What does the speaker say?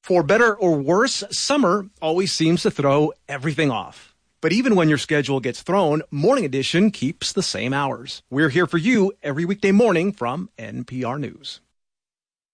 For better or worse, summer always seems to throw everything off. But even when your schedule gets thrown, Morning Edition keeps the same hours. We're here for you every weekday morning from NPR News.